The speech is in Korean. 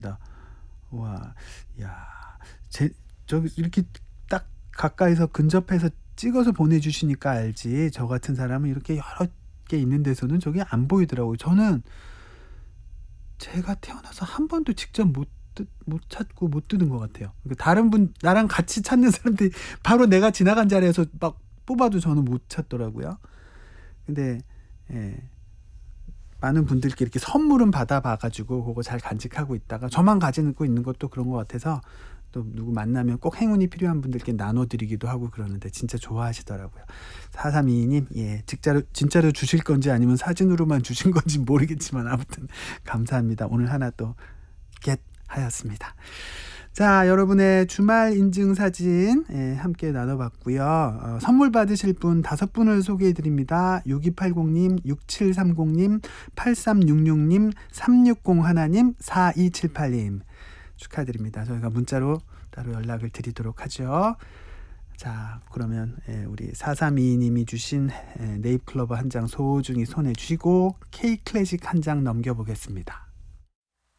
와, 야, 저 이렇게 딱 가까이서 근접해서 찍어서 보내주시니까 알지. 저 같은 사람은 이렇게 여러 개 있는 데서는 저게 안 보이더라고요. 저는 제가 태어나서 한 번도 직접 못 찾고 못 뜯은 것 같아요. 그러니까 다른 분, 나랑 같이 찾는 사람들이 바로 내가 지나간 자리에서 막 뽑아도 저는 못 찾더라고요. 근데 예, 많은 분들께 이렇게 선물은 받아봐가지고 그거 잘 간직하고 있다가 저만 가지고 있는 것도 그런 것 같아서 또 누구 만나면 꼭 행운이 필요한 분들께 나눠드리기도 하고 그러는데 진짜 좋아하시더라고요. 4322님, 예, 진짜로 주실 건지 아니면 사진으로만 주신 건지 모르겠지만 아무튼 감사합니다. 오늘 하나 또 겟 하였습니다. 자, 여러분의 주말 인증 사진 함께 나눠봤고요. 선물 받으실 분 5분을 소개해드립니다. 6280님, 6730님, 8366님, 3601님, 4278님 축하드립니다. 저희가 문자로 따로 연락을 드리도록 하죠. 자, 그러면 우리 4322님이 주신 네잎클로버 한 장 소중히 손에 쥐고 K 클래식 한 장 넘겨보겠습니다.